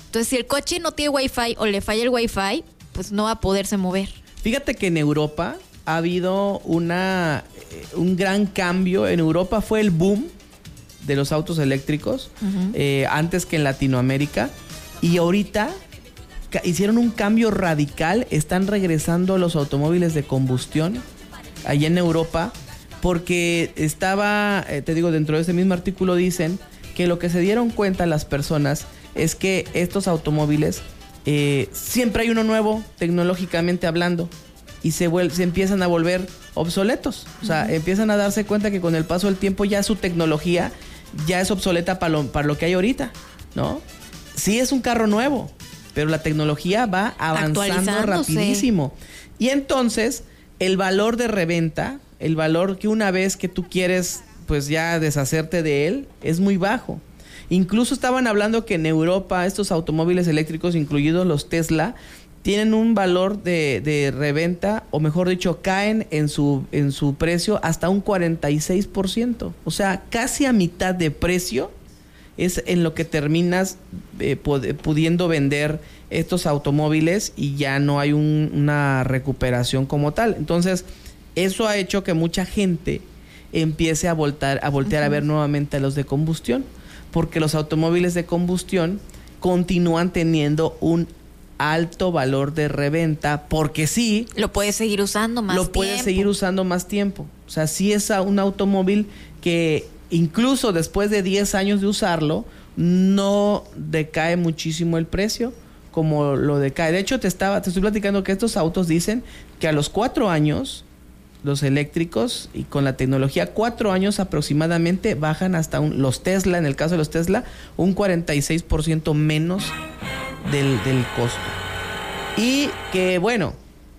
Entonces, si el coche no tiene Wi-Fi o le falla el Wi-Fi, pues no va a poderse mover. Fíjate que en Europa ha habido un gran cambio. En Europa fue el boom de los autos eléctricos, antes que en Latinoamérica. Y ahorita hicieron un cambio radical. Están regresando los automóviles de combustión allá en Europa. Porque te digo, dentro de ese mismo artículo dicen que lo que se dieron cuenta las personas es que estos automóviles, siempre hay uno nuevo, tecnológicamente hablando, y se empiezan a volver obsoletos. O sea, empiezan a darse cuenta que con el paso del tiempo ya su tecnología ya es obsoleta para lo que hay ahorita, ¿no? Sí es un carro nuevo, pero la tecnología va avanzando rapidísimo. Y entonces, el valor de reventa, el valor que una vez que tú quieres pues ya deshacerte de él, es muy bajo. Incluso estaban hablando que en Europa estos automóviles eléctricos, incluidos los Tesla, tienen un valor de reventa, o mejor dicho, caen en su precio hasta un 46%. O sea, casi a mitad de precio es en lo que terminas pudiendo vender estos automóviles, y ya no hay una recuperación como tal. Entonces, eso ha hecho que mucha gente empiece a voltear a ver nuevamente a los de combustión, porque los automóviles de combustión continúan teniendo un alto valor de reventa, porque sí, lo puedes seguir usando más tiempo. Lo puedes seguir usando más tiempo. O sea, sí es un automóvil que incluso después de 10 años de usarlo, no decae muchísimo el precio como lo decae. De hecho, te estoy platicando que estos autos dicen que a los 4 años, los eléctricos, y con la tecnología, 4 años aproximadamente, bajan hasta los Tesla, en el caso de los Tesla, un 46% menos del costo. Y que bueno,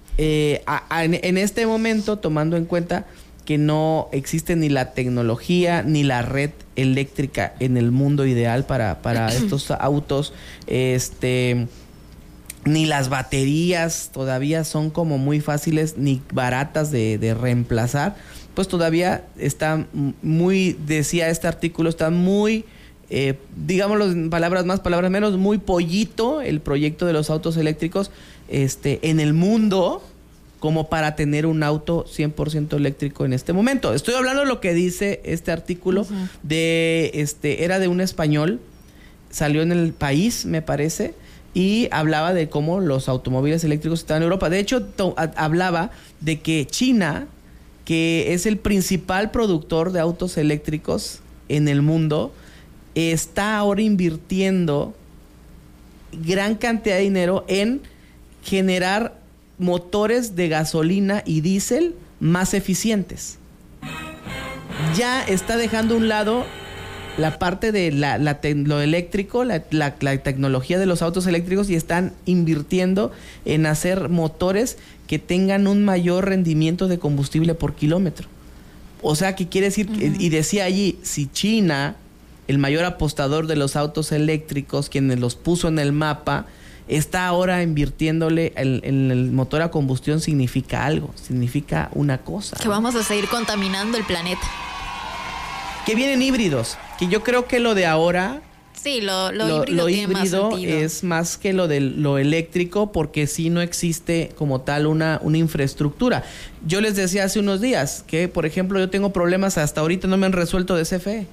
en este momento, tomando en cuenta que no existe ni la tecnología ni la red eléctrica en el mundo ideal para estos autos, ni las baterías todavía son como muy fáciles ni baratas de reemplazar, pues todavía está muy, decía este artículo, está muy, digámoslo en palabras más, palabras menos, muy pollito el proyecto de los autos eléctricos en el mundo, como para tener un auto 100% eléctrico en este momento. Estoy hablando de lo que dice este artículo, era de un español, salió en El País, me parece, y hablaba de cómo los automóviles eléctricos están en Europa. De hecho, hablaba de que China, que es el principal productor de autos eléctricos en el mundo, está ahora invirtiendo gran cantidad de dinero en generar motores de gasolina y diésel más eficientes. Ya está dejando a un lado la parte de lo eléctrico, la tecnología de los autos eléctricos, y están invirtiendo en hacer motores que tengan un mayor rendimiento de combustible por kilómetro. O sea, ¿qué quiere decir? Y decía allí, si China, el mayor apostador de los autos eléctricos, quien los puso en el mapa, está ahora invirtiéndole en el motor a combustión, significa algo, significa una cosa. Que vamos a seguir contaminando el planeta. Que vienen híbridos, que yo creo que lo de ahora, sí, lo híbrido tiene más sentido. Es más que lo eléctrico, porque sí no existe como tal una infraestructura. Yo les decía hace unos días que, por ejemplo, yo tengo problemas, hasta ahorita no me han resuelto de CFE.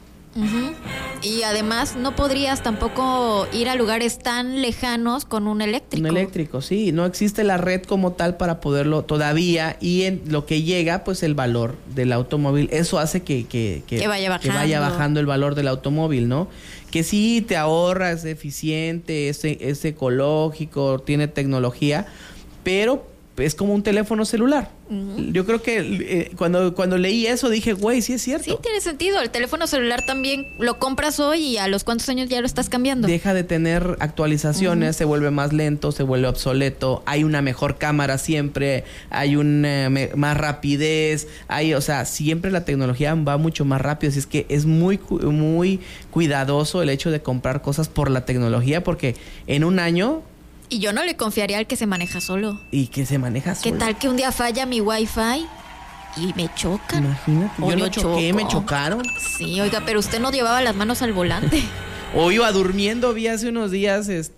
Y además no podrías tampoco ir a lugares tan lejanos con un eléctrico. Un eléctrico, sí. No existe la red como tal para poderlo todavía. Y en lo que llega, pues el valor del automóvil, eso hace que vaya bajando el valor del automóvil, ¿no? Que sí te ahorra, es eficiente, es ecológico, tiene tecnología, pero es como un teléfono celular. Yo creo que cuando leí eso dije, güey, sí es cierto. Sí, tiene sentido. El teléfono celular también lo compras hoy y a los cuántos años ya lo estás cambiando. Deja de tener actualizaciones, se vuelve más lento, se vuelve obsoleto. Hay una mejor cámara siempre, hay más rapidez, o sea, siempre la tecnología va mucho más rápido. Así es que es muy, muy cuidadoso el hecho de comprar cosas por la tecnología, porque en un año... Y yo no le confiaría al que se maneja solo. ¿Y que se maneja solo? ¿Qué tal que un día falla mi Wi-Fi y me chocan? Imagínate, yo no choqué, me chocaron. Sí, oiga, pero usted no llevaba las manos al volante. O iba durmiendo, vi hace unos días